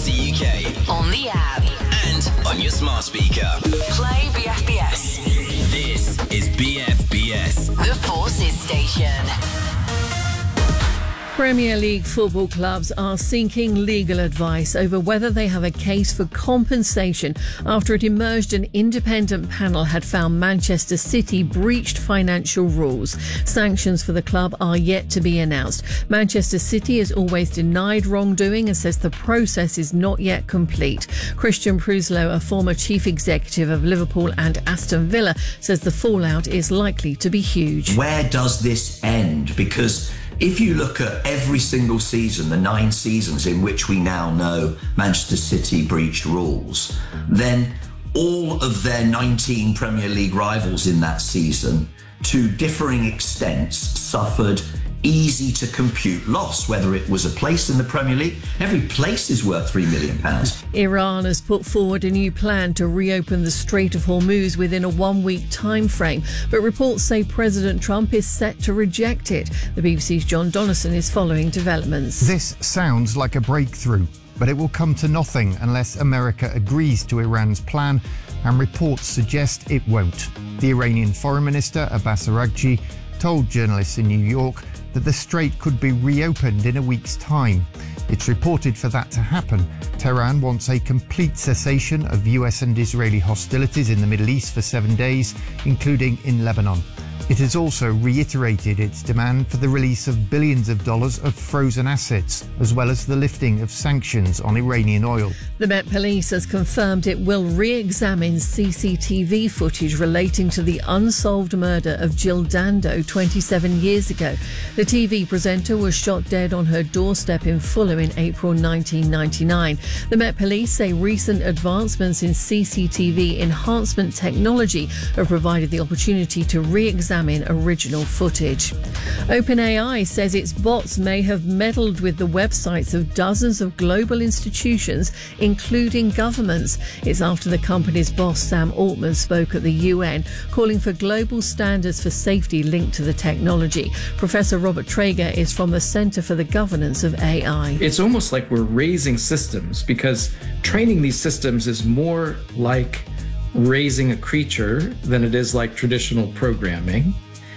across the UK. On the app. And on your smart speaker. Play BFBS. This is BFBS. The Forces Station. Premier League football clubs are seeking legal advice over whether they have a case for compensation after it emerged an independent panel had found Manchester City breached financial rules. Sanctions for the club are yet to be announced. Manchester City has always denied wrongdoing and says the process is not yet complete. Christian Pruslow, a former chief executive of Liverpool and Aston Villa, says the fallout is likely to be huge. Where does this end? Because if you look at every single season, the 9 seasons in which we now know Manchester City breached rules, then all of their 19 Premier League rivals in that season, to differing extents, suffered easy to compute loss, whether it was a place in the Premier League. Every place is worth £3 million. Iran has put forward a new plan to reopen the Strait of Hormuz within a 1-week time frame, but reports say President Trump is set to reject it. The BBC's John Donnison is following developments. This sounds like a breakthrough, but it will come to nothing unless America agrees to Iran's plan, and reports suggest it won't. The Iranian Foreign Minister, Abbas Araghchi, told journalists in New York that the strait could be reopened in a week's time. It's reported for that to happen, Tehran wants a complete cessation of US and Israeli hostilities in the Middle East for 7 days, including in Lebanon. It has also reiterated its demand for the release of billions of dollars of frozen assets, as well as the lifting of sanctions on Iranian oil. The Met Police has confirmed it will re-examine CCTV footage relating to the unsolved murder of Jill Dando 27 years ago. The TV presenter was shot dead on her doorstep in Fulham in April 1999. The Met Police say recent advancements in CCTV enhancement technology have provided the opportunity to re-examine original footage. OpenAI says its bots may have meddled with the websites of dozens of global institutions, including governments. It's after the company's boss, Sam Altman, spoke at the UN, calling for global standards for safety linked to the technology. Professor Robert Traeger is from the Center for the Governance of AI. It's almost like we're raising systems, because training these systems is more like raising a creature than it is like traditional programming.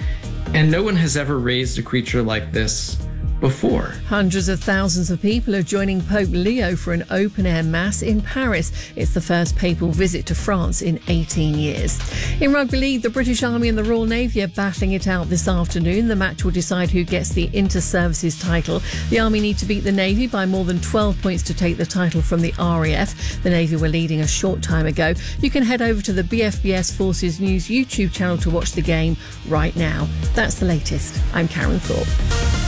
And no one has ever raised a creature like this before. Hundreds of thousands of people are joining Pope Leo for an open-air mass in Paris. It's the first papal visit to France in 18 years. In rugby league, the British Army and the Royal Navy are battling it out this afternoon. The match will decide who gets the inter-services title. The Army need to beat the Navy by more than 12 points to take the title from the RAF. The Navy were leading a short time ago. You can head over to the BFBS Forces News YouTube channel to watch the game right now. That's the latest. I'm Karen Thorpe.